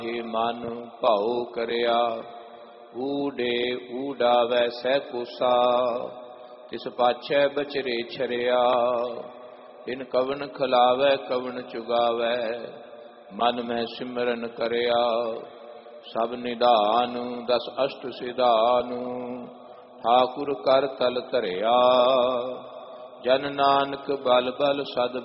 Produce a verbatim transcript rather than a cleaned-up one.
हे मन भाऊ करिया, ऊडे ऊडावै सह कोसा, तिस पाछै बचरे छरिया, बिन कवन खिलावै कवन चुगावै, मन में सिमरन करिया, सब निधान दस अष्ट सिधान, ठाकुर कर तल धरिया, जन नानक बल बल सद